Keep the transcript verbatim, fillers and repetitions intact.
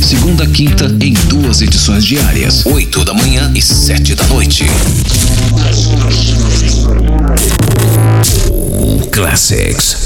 Segunda a quinta, em duas edições diárias, oito da manhã e sete da noite. Classics.